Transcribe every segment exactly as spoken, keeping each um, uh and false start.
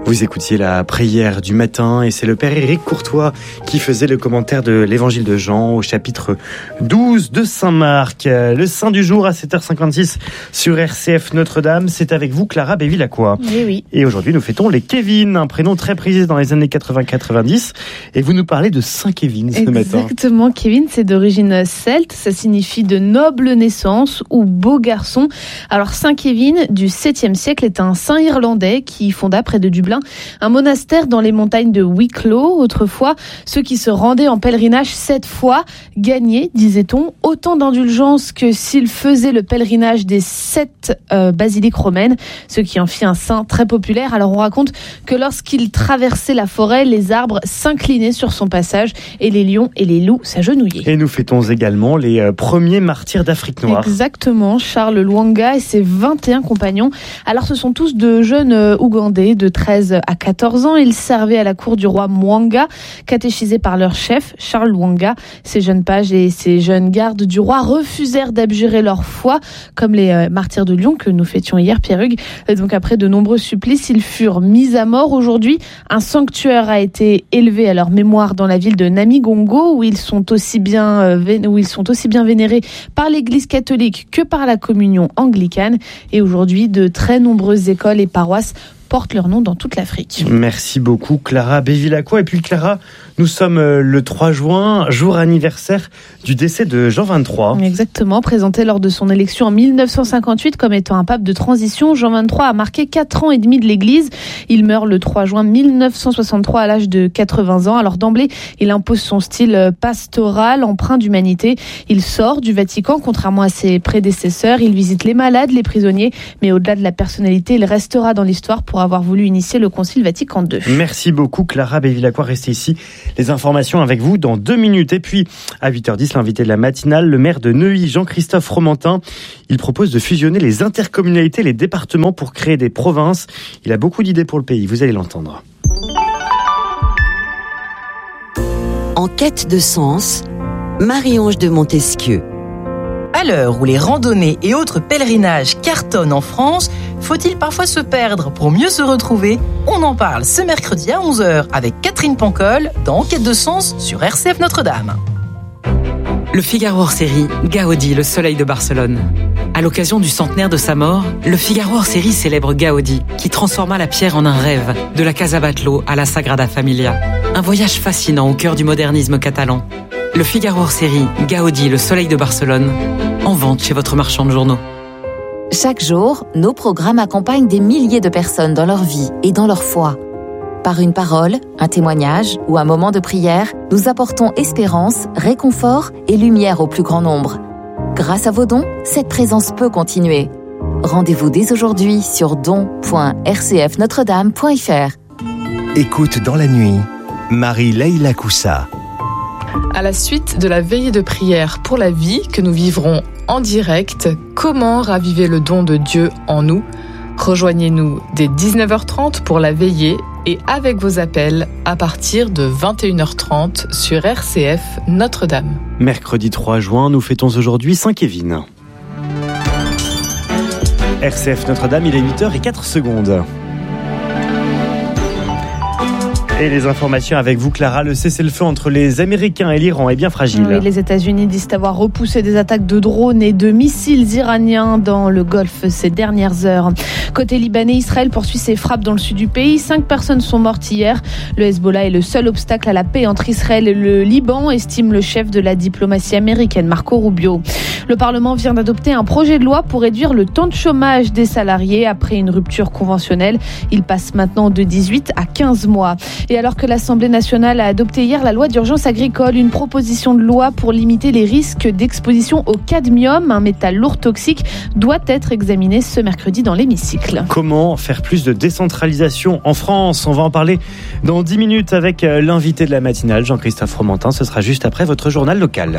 Vous écoutiez la prière du matin et c'est le Père Éric Courtois qui faisait le commentaire de l'évangile de Jean au chapitre douze de Saint Marc. Le Saint du jour à sept heures cinquante-six sur R C F Notre-Dame. C'est avec vous Clara Bévilacqua. Oui, oui. Et aujourd'hui nous fêtons les Kevin, un prénom très prisé dans les années quatre-vingts quatre-vingt-dix. Et vous nous parlez de Saint Kevin ce Exactement. matin. Exactement, Kevin c'est d'origine celte, ça signifie de noble naissance ou beau garçon. Alors Saint Kevin du septième siècle est un saint irlandais qui fonda près de Dublin un monastère dans les montagnes de Wicklow. Autrefois, ceux qui se rendaient en pèlerinage sept fois gagnaient, disait-on, autant d'indulgence que s'ils faisaient le pèlerinage des sept euh, basiliques romaines, ce qui en fit un saint très populaire. Alors on raconte que lorsqu'il traversait la forêt, les arbres s'inclinaient sur son passage et les lions et les loups s'agenouillaient. Et nous fêtons également les euh, premiers martyrs d'Afrique noire. Exactement, Charles Lwanga et ses vingt et un compagnons. Alors ce sont tous de jeunes euh, Ougandais de treize à quatorze ans. Ils servaient à la cour du roi Mwanga, catéchisés par leur chef, Charles Lwanga. Ces jeunes pages et ces jeunes gardes du roi refusèrent d'abjurer leur foi, comme les euh, martyrs de Lyon que nous fêtions hier, Pierre Hugues. Donc après de nombreux supplices, ils furent mis à mort. Aujourd'hui, un sanctuaire a été élevé à leur mémoire dans la ville de Namigongo, où ils sont aussi bien, euh, vé- où ils sont aussi bien vénérés par l'Église catholique que par la communion anglicane. Et aujourd'hui, de très nombreuses écoles et paroisses portent leur nom dans toute l'Afrique. Merci beaucoup Clara Bévilacqua. Et puis Clara, nous sommes le trois juin, jour anniversaire du décès de Jean vingt-trois. Exactement, présenté lors de son élection en dix-neuf cent cinquante-huit comme étant un pape de transition, Jean vingt-trois a marqué quatre ans et demi de l'Église. Il meurt le trois juin mille neuf cent soixante-trois à l'âge de quatre-vingts ans. Alors d'emblée, il impose son style pastoral, empreint d'humanité. Il sort du Vatican, contrairement à ses prédécesseurs. Il visite les malades, les prisonniers, mais au-delà de la personnalité, il restera dans l'histoire pour avoir voulu initier le Concile Vatican deux. Merci beaucoup Clara Bévilacqua. Restez ici. Les informations avec vous dans deux minutes. Et puis, à huit heures dix, l'invité de la matinale, le maire de Neuilly, Jean-Christophe Fromentin, il propose de fusionner les intercommunalités, les départements pour créer des provinces. Il a beaucoup d'idées pour le pays, vous allez l'entendre. En quête de sens, Marie-Ange de Montesquieu. À l'heure où les randonnées et autres pèlerinages cartonnent en France, faut-il parfois se perdre pour mieux se retrouver ? On en parle ce mercredi à onze heures avec Catherine Pancol dans Enquête de sens sur R C F Notre-Dame. Le Figaro hors série, Gaudi, le soleil de Barcelone. À l'occasion du centenaire de sa mort, le Figaro hors série célèbre Gaudi, qui transforma la pierre en un rêve, de la Casa Batlló à la Sagrada Familia. Un voyage fascinant au cœur du modernisme catalan. Le Figaro hors série, Gaudi, le soleil de Barcelone, en vente chez votre marchand de journaux. Chaque jour, nos programmes accompagnent des milliers de personnes dans leur vie et dans leur foi. Par une parole, un témoignage ou un moment de prière, nous apportons espérance, réconfort et lumière au plus grand nombre. Grâce à vos dons, cette présence peut continuer. Rendez-vous dès aujourd'hui sur don point r c f notre dame point f r. Écoute dans la nuit, Marie-Leila Koussa. À la suite de la veillée de prière pour la vie que nous vivrons en direct, comment raviver le don de Dieu en nous ? Rejoignez-nous dès dix-neuf heures trente pour la veillée et avec vos appels à partir de vingt et une heures trente sur R C F Notre-Dame. Mercredi trois juin, nous fêtons aujourd'hui Saint Kevin. R C F Notre-Dame, il est huit heures zéro quatre secondes. Et les informations avec vous, Clara. Le cessez-le-feu entre les Américains et l'Iran est bien fragile. Oui, les États-Unis disent avoir repoussé des attaques de drones et de missiles iraniens dans le Golfe ces dernières heures. Côté libanais, Israël poursuit ses frappes dans le sud du pays. Cinq personnes sont mortes hier. Le Hezbollah est le seul obstacle à la paix entre Israël et le Liban, estime le chef de la diplomatie américaine, Marco Rubio. Le Parlement vient d'adopter un projet de loi pour réduire le temps de chômage des salariés après une rupture conventionnelle. Il passe maintenant de dix-huit à quinze mois. Et alors que l'Assemblée nationale a adopté hier la loi d'urgence agricole, une proposition de loi pour limiter les risques d'exposition au cadmium, un métal lourd toxique, doit être examinée ce mercredi dans l'hémicycle. Comment faire plus de décentralisation en France ? On va en parler dans dix minutes avec l'invité de la matinale, Jean-Christophe Fromentin. Ce sera juste après votre journal local.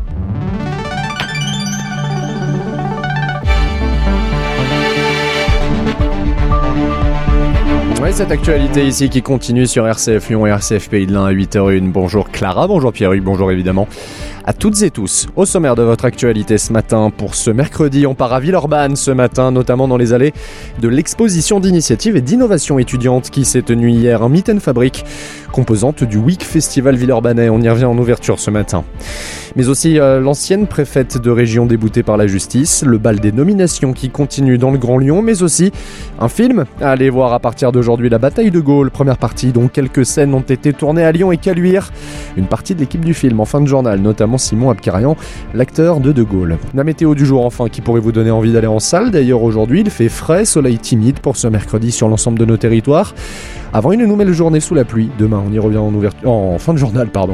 Oui, cette actualité ici qui continue sur R C F Lyon et R C F Pays de l'Ain à huit heures zéro un. Bonjour Clara, bonjour Pierre-Hugues, bonjour évidemment à toutes et tous. Au sommaire de votre actualité ce matin, pour ce mercredi, on part à Villeurbanne ce matin, notamment dans les allées de l'exposition d'initiative et d'innovation étudiante qui s'est tenue hier, un Meet and Fabric, composante du Week Festival Villeurbanais. On y revient en ouverture ce matin. Mais aussi euh, l'ancienne préfète de région déboutée par la justice, le bal des nominations qui continue dans le Grand Lyon, mais aussi un film à aller voir à partir d'aujourd'hui, La Bataille de Gaulle, première partie dont quelques scènes ont été tournées à Lyon et Caluire. Une partie de l'équipe du film en fin de journal, notamment Simon Abkarian, l'acteur de De Gaulle. La météo du jour enfin qui pourrait vous donner envie d'aller en salle. D'ailleurs aujourd'hui il fait frais, soleil timide pour ce mercredi sur l'ensemble de nos territoires. Avant une nouvelle journée sous la pluie, demain on y revient en, ouverture, en fin de journal. pardon.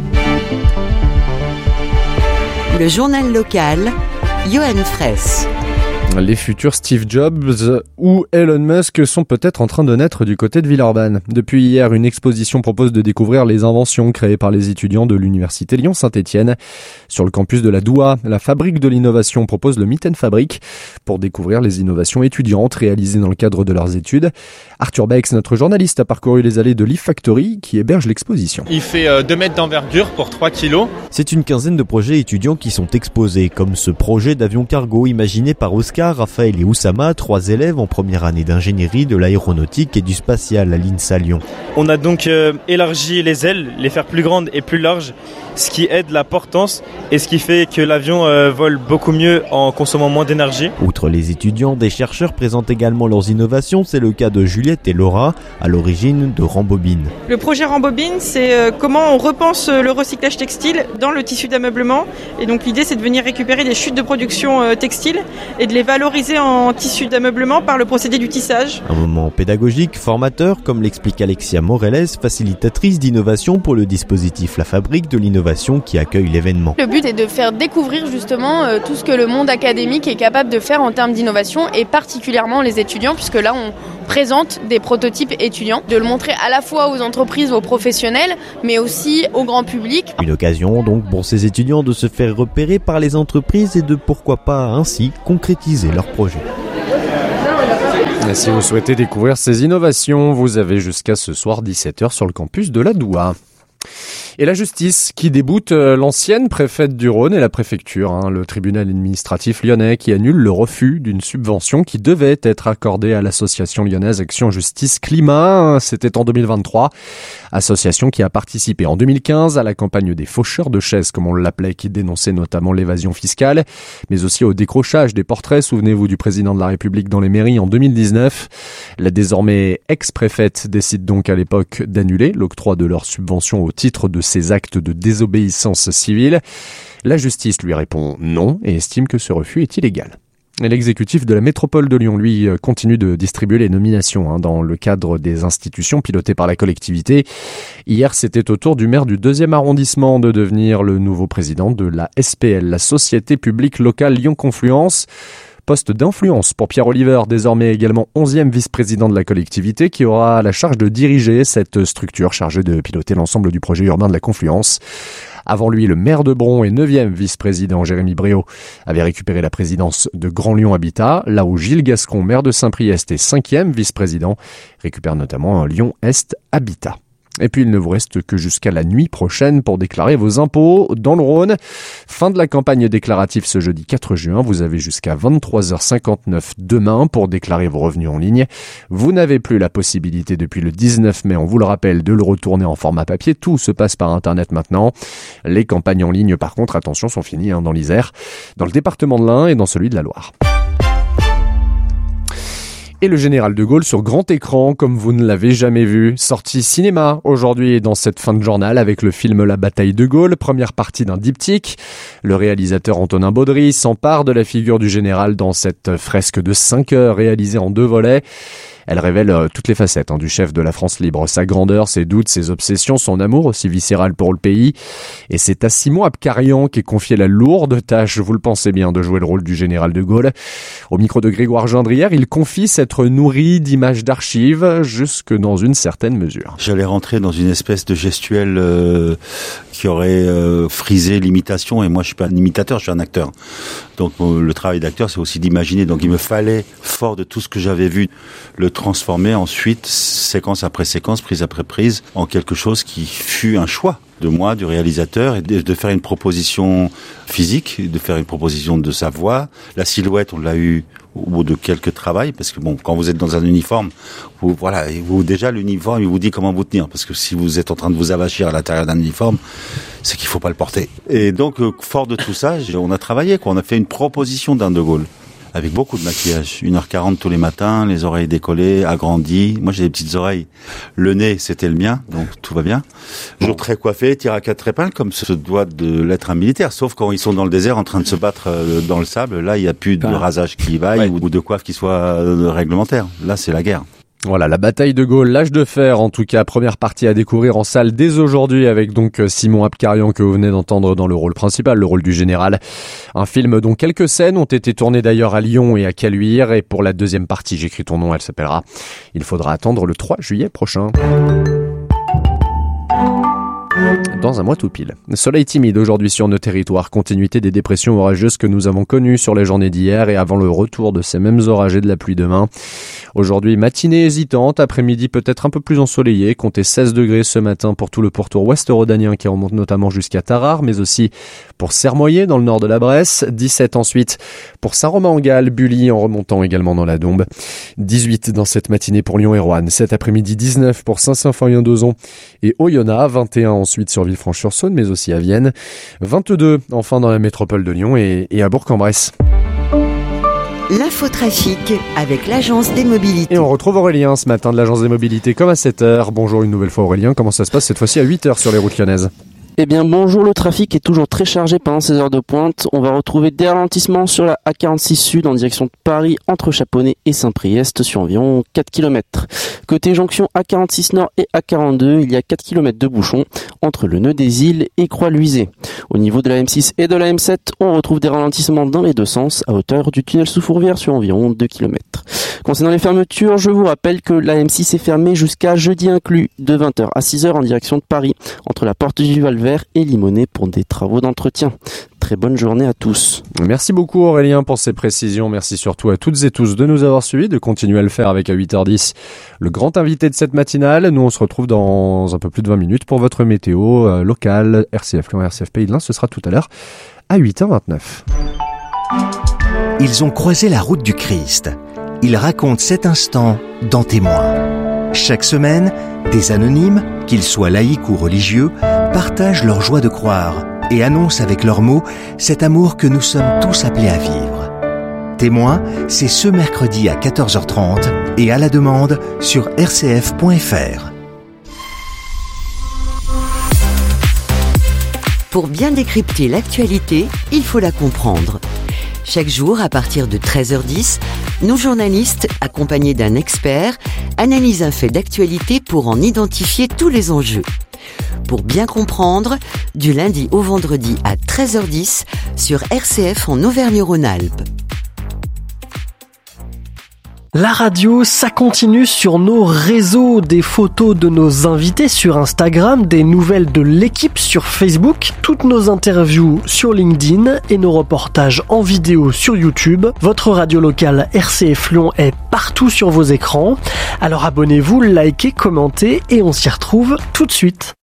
Le journal local, Johan Fraisse. Les futurs Steve Jobs ou Elon Musk sont peut-être en train de naître du côté de Villeurbanne. Depuis hier, une exposition propose de découvrir les inventions créées par les étudiants de l'université Lyon-Saint-Étienne. Sur le campus de la Doua, la fabrique de l'innovation propose le Meet and Fabric pour découvrir les innovations étudiantes réalisées dans le cadre de leurs études. Arthur Bex, notre journaliste, a parcouru les allées de l'e-Factory qui héberge l'exposition. Il fait deux mètres d'envergure pour trois kilos. C'est une quinzaine de projets étudiants qui sont exposés, comme ce projet d'avion cargo imaginé par Oscar, Raphaël et Oussama, trois élèves en première année d'ingénierie de l'aéronautique et du spatial à l'INSA Lyon. On a donc euh, élargi les ailes, les faire plus grandes et plus larges, ce qui aide la portance et ce qui fait que l'avion euh, vole beaucoup mieux en consommant moins d'énergie. Outre les étudiants, des chercheurs présentent également leurs innovations. C'est le cas de Juliette et Laura, à l'origine de Rambobine. Le projet Rambobine, c'est euh, comment on repense le recyclage textile dans le tissu d'ameublement. Et donc l'idée, c'est de venir récupérer des chutes de production euh, textile et de les valoriser en tissu d'ameublement par le procédé du tissage. Un moment pédagogique, formateur, comme l'explique Alexia Morelles, facilitatrice d'innovation pour le dispositif La Fabrique de l'innovation qui accueille l'événement. Le but est de faire découvrir justement euh, tout ce que le monde académique est capable de faire en termes d'innovation et particulièrement les étudiants, puisque là on présente des prototypes étudiants, de le montrer à la fois aux entreprises, aux professionnels, mais aussi au grand public. Une occasion donc pour ces étudiants de se faire repérer par les entreprises et de pourquoi pas ainsi concrétiser leurs projets. Et si vous souhaitez découvrir ces innovations, vous avez jusqu'à ce soir dix-sept heures sur le campus de la Doua. Et la justice qui déboute l'ancienne préfète du Rhône et la préfecture, hein, le tribunal administratif lyonnais qui annule le refus d'une subvention qui devait être accordée à l'association lyonnaise Action Justice Climat. C'était en deux mille vingt-trois, association qui a participé en deux mille quinze à la campagne des faucheurs de chaises, comme on l'appelait, qui dénonçait notamment l'évasion fiscale, mais aussi au décrochage des portraits, souvenez-vous, du président de la République dans les mairies en deux mille dix-neuf. La désormais ex-préfète décide donc à l'époque d'annuler l'octroi de leur subvention au titre de ces actes de désobéissance civile. La justice lui répond non et estime que ce refus est illégal. Et l'exécutif de la métropole de Lyon, lui, continue de distribuer les nominations hein, dans le cadre des institutions pilotées par la collectivité. Hier, c'était au tour du maire du deuxième arrondissement de devenir le nouveau président de la S P L, la Société publique locale Lyon Confluence. Poste d'influence pour Pierre Oliver, désormais également onzième vice-président de la collectivité, qui aura la charge de diriger cette structure chargée de piloter l'ensemble du projet urbain de la Confluence. Avant lui, le maire de Bron et neuvième vice-président Jérémy Bréau avait récupéré la présidence de Grand Lyon Habitat, là où Gilles Gascon, maire de Saint-Priest et cinquième vice-président, récupère notamment un Lyon Est Habitat. Et puis il ne vous reste que jusqu'à la nuit prochaine pour déclarer vos impôts dans le Rhône. Fin de la campagne déclarative ce jeudi quatre juin. Vous avez jusqu'à vingt-trois heures cinquante-neuf demain pour déclarer vos revenus en ligne. Vous n'avez plus la possibilité depuis le dix-neuf mai, on vous le rappelle, de le retourner en format papier. Tout se passe par Internet maintenant. Les campagnes en ligne, par contre, attention, sont finies hein, dans l'Isère, dans le département de l'Ain et dans celui de la Loire. Et le général de Gaulle sur grand écran, comme vous ne l'avez jamais vu. Sortie cinéma aujourd'hui dans cette fin de journal avec le film La Bataille de Gaulle, première partie d'un diptyque. Le réalisateur Antonin Baudry s'empare de la figure du général dans cette fresque de cinq heures réalisée en deux volets. Elle révèle euh, toutes les facettes hein, du chef de la France libre, sa grandeur, ses doutes, ses obsessions, son amour aussi viscéral pour le pays. Et c'est à Simon Abkarian qu'est confiée la lourde tâche, vous le pensez bien, de jouer le rôle du général de Gaulle. Au micro de Grégoire Gendrière, il confie s'être nourri d'images d'archives jusque dans une certaine mesure. J'allais rentrer dans une espèce de gestuelle euh, qui aurait euh, frisé l'imitation, et moi je suis pas un imitateur, je suis un acteur. Donc euh, le travail d'acteur, c'est aussi d'imaginer. Donc il me fallait, fort de tout ce que j'avais vu, le transformer ensuite, séquence après séquence, prise après prise, en quelque chose qui fut un choix de moi, du réalisateur, et de, de faire une proposition physique, de faire une proposition de sa voix. La silhouette, on l'a eu au bout de quelques travails, parce que bon, quand vous êtes dans un uniforme, vous, voilà, vous, déjà l'uniforme, il vous dit comment vous tenir, parce que si vous êtes en train de vous avachir à l'intérieur d'un uniforme, c'est qu'il faut pas le porter. Et donc, fort de tout ça, on a travaillé, quoi. On a fait une proposition d'un De Gaulle. Avec beaucoup de maquillage, une heure quarante tous les matins, les oreilles décollées, agrandies. Moi, j'ai des petites oreilles. Le nez, c'était le mien, donc tout va bien. Toujours très coiffé, tir à quatre épingles, comme se doit de l'être un militaire. Sauf quand ils sont dans le désert en train de se battre dans le sable. Là, il n'y a plus de rasage qui vaille ouais. ou de coiffe qui soit réglementaire. Là, c'est la guerre. Voilà, la bataille de Gaulle, l'âge de fer, en tout cas, première partie à découvrir en salle dès aujourd'hui avec donc Simon Abkarian que vous venez d'entendre dans le rôle principal, le rôle du général. Un film dont quelques scènes ont été tournées d'ailleurs à Lyon et à Caluire, et pour la deuxième partie, j'écris ton nom, elle s'appellera Il faudra attendre le trois juillet prochain. Dans un mois tout pile. Soleil timide aujourd'hui sur nos territoires, continuité des dépressions orageuses que nous avons connues sur les journées d'hier et avant le retour de ces mêmes orages et de la pluie demain. Aujourd'hui, matinée hésitante, après-midi peut-être un peu plus ensoleillé, comptez seize degrés ce matin pour tout le pourtour ouest rhodanien qui remonte notamment jusqu'à Tarare, mais aussi pour Sermoyer dans le nord de la Bresse, dix-sept ensuite pour Saint-Romain-en-Galles, Bully en remontant également dans la Dombe, dix-huit dans cette matinée pour Lyon et Roanne, cet après-midi dix-neuf pour Saint-Symphorien-d'Ozon et Oyonnax, vingt et un ensuite sur Villefranche-sur-Saône, mais aussi à Vienne, vingt-deux enfin dans la métropole de Lyon et, et à Bourg-en-Bresse. L'infotrafic avec l'Agence des Mobilités. Et on retrouve Aurélien ce matin de l'Agence des Mobilités comme à sept heures. Bonjour une nouvelle fois Aurélien, comment ça se passe cette fois-ci à huit heures sur les routes lyonnaises? Eh bien bonjour, le trafic est toujours très chargé pendant ces heures de pointe. On va retrouver des ralentissements sur la A quarante-six Sud en direction de Paris entre Chaponnet et Saint-Priest sur environ quatre kilomètres. Côté jonction A quarante-six Nord et A quarante-deux, il y a quatre kilomètres de bouchons entre le nœud des Îles et Croix-Luisée. Au niveau de la M six et de la M sept, on retrouve des ralentissements dans les deux sens à hauteur du tunnel sous Fourvière sur environ deux kilomètres. Concernant les fermetures, je vous rappelle que la M six est fermée jusqu'à jeudi inclus, de vingt heures à six heures en direction de Paris, entre la porte du Val-Vert et Limonest pour des travaux d'entretien. Très bonne journée à tous. Merci beaucoup Aurélien pour ces précisions. Merci surtout à toutes et tous de nous avoir suivis, de continuer à le faire avec à huit heures dix le grand invité de cette matinale. Nous on se retrouve dans un peu plus de vingt minutes pour votre météo euh, locale, R C F Lyon, R C F Pays de l'Ain. Ce sera tout à l'heure à huit heures vingt-neuf. Ils ont croisé la route du Christ. Ils racontent cet instant dans Témoins. Chaque semaine, des anonymes, qu'ils soient laïcs ou religieux, partagent leur joie de croire et annoncent avec leurs mots cet amour que nous sommes tous appelés à vivre. Témoins, c'est ce mercredi à quatorze heures trente et à la demande sur r c f point f r. Pour bien décrypter l'actualité, il faut la comprendre. Chaque jour, à partir de treize heures dix, nos journalistes, accompagnés d'un expert, analysent un fait d'actualité pour en identifier tous les enjeux. Pour bien comprendre, du lundi au vendredi à treize heures dix sur R C F en Auvergne-Rhône-Alpes. La radio, ça continue sur nos réseaux, des photos de nos invités sur Instagram, des nouvelles de l'équipe sur Facebook, toutes nos interviews sur LinkedIn et nos reportages en vidéo sur YouTube. Votre radio locale R C F Lyon est partout sur vos écrans. Alors abonnez-vous, likez, commentez et on s'y retrouve tout de suite.